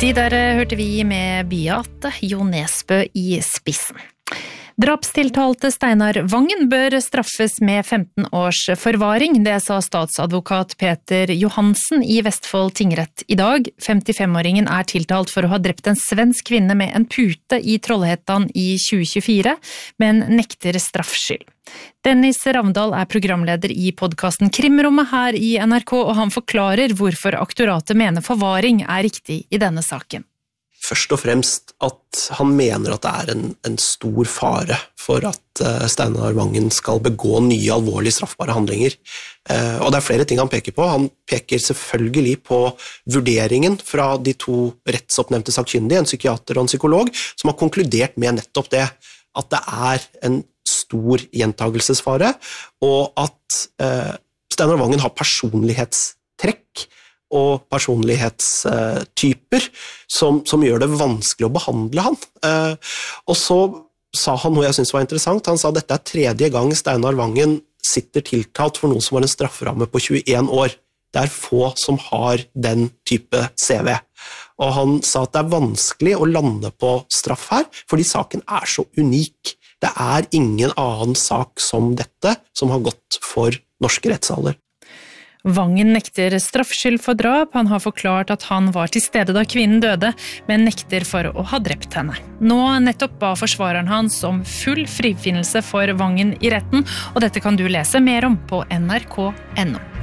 De der hørte vi med Beate Jo Nesbø i spissen. Drapstiltalte Steinar Vangen bør straffes med 15 års forvaring, det sa statsadvokat Peter Johansen i Vestfold tingrett i dag. 55-åringen tiltalt for å ha drept en svensk kvinne med en pute i Trollhättan i 2024, men nekter straffskyld. Dennis Ravndal programleder i podcasten Krimrommet her i NRK, og han forklarer hvorfor aktoratet mener forvaring riktig i denne saken. Først og fremst at han mener at det en stor fare for at Steinar Vangen skal begå nye alvorlige straffbare handlinger. Og det flere ting han peker på. Han peker selvfølgelig på vurderingen fra de to rettsoppnevnte sakkyndige, en psykiater og en psykolog, som har konkludert med nettopp det, at det en stor gjentagelsesfare, og at Steinar Vangen har personlighetstrekk og personlighetstyper som gjør det vanskelig å behandle han. Og så sa han noe jeg synes var interessant. Han sa at dette 3. gang Steinar Vangen sitter tiltalt for noe som har en strafferamme på 21 år. Det få som har den type CV. Og han sa at det vanskelig å lande på straff her, fordi saken så unik. Det ingen annen sak som dette som har gått for norske rettssaler. Vangen nekter straffskyld for drap. Han har forklart at han var til stede da kvinnen døde, men nekter for å ha drept henne. Nå nettopp ba forsvareren hans om full frifinnelse for Vangen i retten, og dette kan du lese mer om på nrk.no.